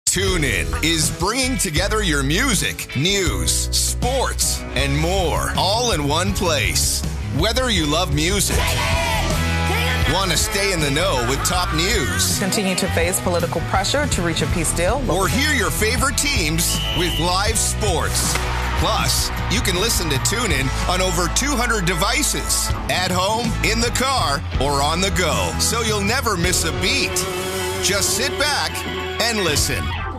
TuneIn is bringing together your music, news, sports, and more, all in one place. Whether you love music, want to stay in the know with top news, continue to face political pressure to reach a peace deal, or hear your favorite teams with live sports. Plus, you can listen to TuneIn on over 200 devices, at home, in the car, or on the go, so you'll never miss a beat. Just sit back and listen.